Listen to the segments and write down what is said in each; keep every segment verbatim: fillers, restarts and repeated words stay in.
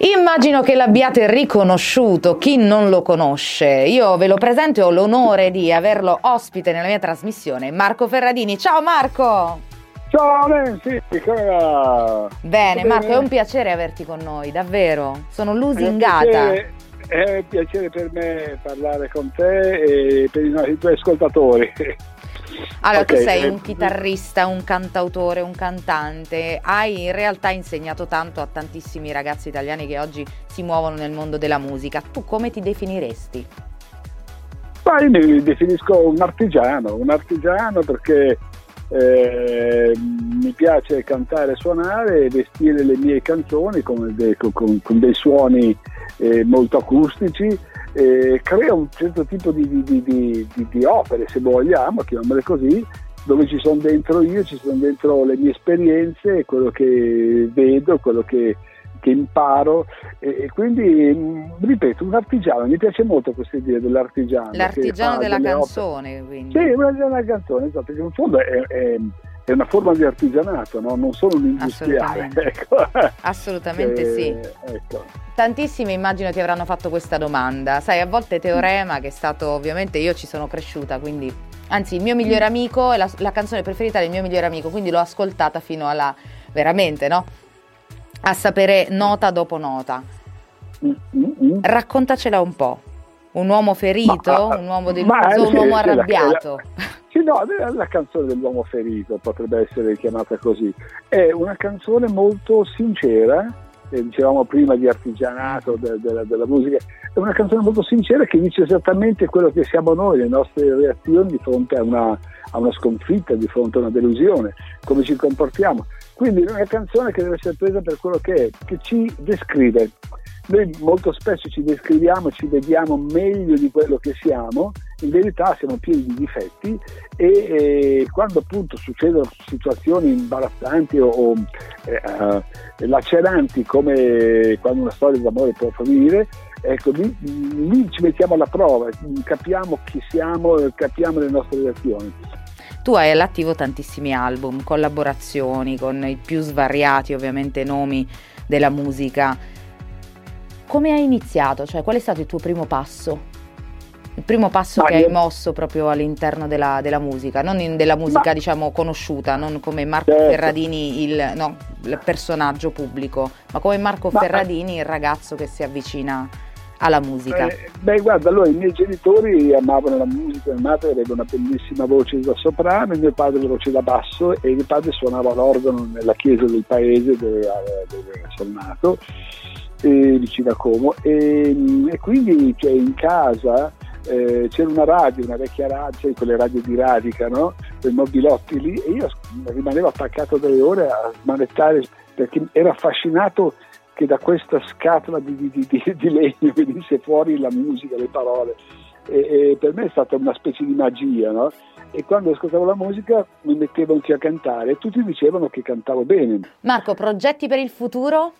Immagino che l'abbiate riconosciuto, chi non lo conosce. Io ve lo presento e ho l'onore di averlo ospite nella mia trasmissione, Marco Ferradini. Ciao Marco! Ciao Nancy, come va? Bene, Marco, è un piacere averti con noi, davvero. Sono lusingata. È un piacere per me parlare con te e per i tuoi ascoltatori. Allora, okay. Tu sei un chitarrista, un cantautore, un cantante, hai in realtà insegnato tanto a tantissimi ragazzi italiani che oggi si muovono nel mondo della musica. Tu come ti definiresti? Ma io mi definisco un artigiano, un artigiano perché eh, mi piace cantare, suonare e vestire le mie canzoni con, de, con, con dei suoni eh, molto acustici. Eh, crea un certo tipo di, di, di, di, di opere, se vogliamo, chiamiamole così, dove ci sono dentro io, ci sono dentro le mie esperienze, quello che vedo, quello che, che imparo e, e quindi mh, ripeto, un artigiano, mi piace molto questa idea dell'artigiano. L'artigiano della canzone, opere. Quindi. Sì, una canzone, esatto, perché in fondo è, è, è una forma di artigianato, no? Non sono un industriale. Assolutamente, ecco. Assolutamente eh, sì. Ecco. Tantissimi immagino ti avranno fatto questa domanda. Sai, a volte Teorema, che è stato, ovviamente io ci sono cresciuta, quindi anzi il mio migliore amico è la, la canzone preferita del mio migliore amico, quindi l'ho ascoltata fino alla, veramente, no? A sapere nota dopo nota. Mm-hmm. Raccontacela un po'. Un uomo ferito, ma, un uomo deluso, ma, un uomo sì, arrabbiato? La, sì, no, la canzone dell'uomo ferito potrebbe essere chiamata così. È una canzone molto sincera, eh, dicevamo prima di artigianato de, de, della musica, è una canzone molto sincera che dice esattamente quello che siamo noi, le nostre reazioni di fronte a una, a una sconfitta, di fronte a una delusione, come ci comportiamo. Quindi è una canzone che deve essere presa per quello che è, che ci descrive. Noi molto spesso ci descriviamo, ci vediamo meglio di quello che siamo, in verità siamo pieni di difetti e, e quando appunto succedono situazioni imbarazzanti o, o eh, laceranti come quando una storia d'amore può finire, ecco, lì, lì ci mettiamo alla prova, capiamo chi siamo, capiamo le nostre reazioni. Tu hai all'attivo tantissimi album, collaborazioni con i più svariati ovviamente nomi della musica. Come hai iniziato? Cioè, qual è stato il tuo primo passo? Il primo passo Ma che io... hai mosso proprio all'interno della, della musica, non in, della musica Ma... diciamo conosciuta, non come Marco certo. Ferradini il, no, il personaggio pubblico, ma come Marco Ma... Ferradini il ragazzo che si avvicina alla musica. Eh, beh guarda, allora i miei genitori amavano la musica, mia madre aveva una bellissima voce da soprano, mio padre la voce da basso e mio padre suonava l'organo nella chiesa del paese dove, dove sono nato, e vicino a Como e, e quindi cioè, in casa eh, c'era una radio, una vecchia radio, cioè, quelle radio di radica, no? Quei mobilotti lì e io rimanevo attaccato delle ore a smanettare perché ero affascinato che da questa scatola di, di, di, di legno venisse fuori la musica, le parole e, e per me è stata una specie di magia, no? E quando ascoltavo la musica mi mettevo anche a cantare e tutti dicevano che cantavo bene. Marco, progetti per il futuro?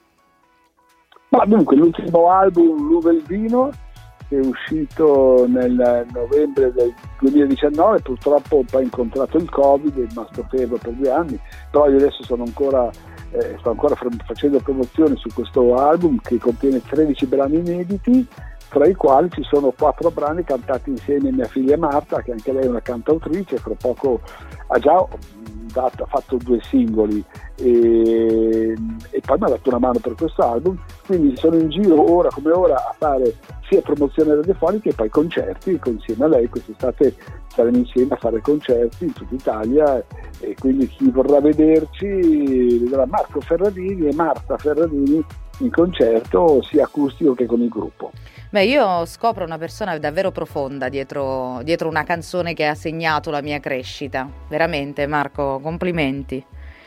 Ma dunque, l'ultimo album, L'uva e il vino, è uscito nel novembre del duemiladiciannove, purtroppo poi ho incontrato il Covid, è rimasto fermo per due anni, però io adesso sono ancora, eh, sto ancora facendo promozione su questo album che contiene tredici brani inediti, tra i quali ci sono quattro brani cantati insieme a mia figlia Marta, che anche lei è una cantautrice, fra poco ha già dato, ha fatto due singoli e, e poi mi ha dato una mano per questo album, quindi sono in giro ora come ora a fare sia promozione radiofonica e poi concerti insieme a lei. Quest'estate saremo insieme a fare concerti in tutta Italia e quindi chi vorrà vederci vedrà Marco Ferradini e Marta Ferradini in concerto sia acustico che con il gruppo. Beh, io scopro una persona davvero profonda dietro, dietro una canzone che ha segnato la mia crescita. Veramente, Marco, complimenti.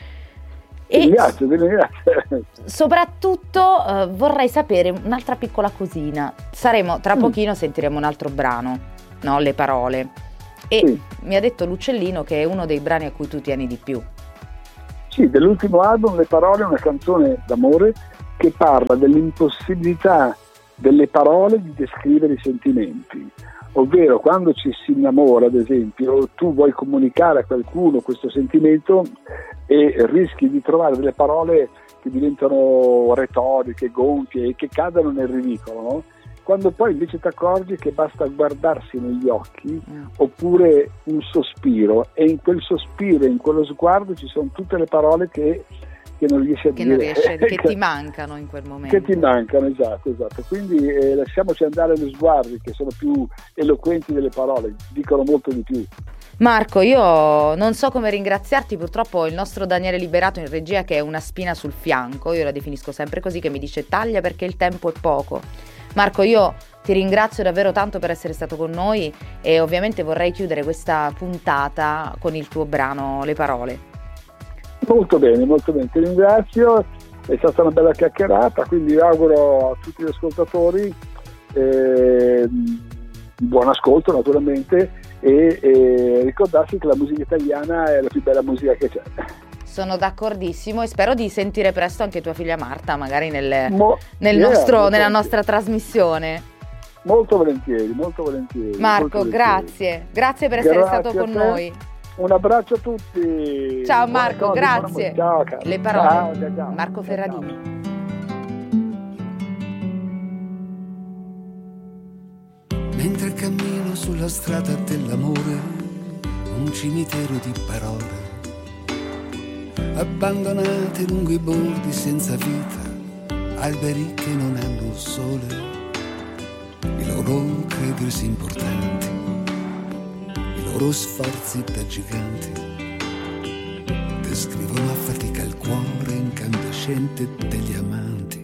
E grazie, grazie. Soprattutto eh, vorrei sapere un'altra piccola cosina. Saremo, tra pochino mm. sentiremo un altro brano, no? Le parole. E sì. Mi ha detto L'Uccellino che è uno dei brani a cui tu tieni di più. Sì, dell'ultimo album Le parole è una canzone d'amore che parla dell'impossibilità delle parole di descrivere i sentimenti, ovvero quando ci si innamora, ad esempio, tu vuoi comunicare a qualcuno questo sentimento e rischi di trovare delle parole che diventano retoriche, gonfie e che cadono nel ridicolo, no? Quando poi invece ti accorgi che basta guardarsi negli occhi mm. oppure un sospiro, e in quel sospiro, in quello sguardo ci sono tutte le parole che, che non riesci a che dire, non riesce, che ti mancano in quel momento, che ti mancano, esatto, esatto. Quindi eh, lasciamoci andare agli sguardi, che sono più eloquenti delle parole, dicono molto di più. Marco, io non so come ringraziarti, purtroppo il nostro Daniele Liberato in regia, che è una spina sul fianco, io la definisco sempre così, che mi dice taglia perché il tempo è poco. Marco, io ti ringrazio davvero tanto per essere stato con noi e ovviamente vorrei chiudere questa puntata con il tuo brano Le Parole. Molto bene, molto bene, ti ringrazio, è stata una bella chiacchierata, quindi auguro a tutti gli ascoltatori eh, buon ascolto naturalmente e, e ricordarsi che la musica italiana è la più bella musica che c'è. Sono d'accordissimo e spero di sentire presto anche tua figlia Marta, magari nel, Mo- nel yeah, nostro, nella nostra trasmissione. Molto volentieri, molto volentieri. Marco, molto volentieri. grazie, grazie per essere grazie stato con noi. Un abbraccio a tutti. Ciao Marco, cose, grazie. Ciao, Le parole, ciao, ciao, ciao. Marco Ferradini. Ciao. Mentre cammino sulla strada dell'amore, un cimitero di parole abbandonate lungo i bordi senza vita, alberi che non hanno sole, i loro credersi importanti, i loro sforzi da giganti, descrivono a fatica il cuore incandescente degli amanti.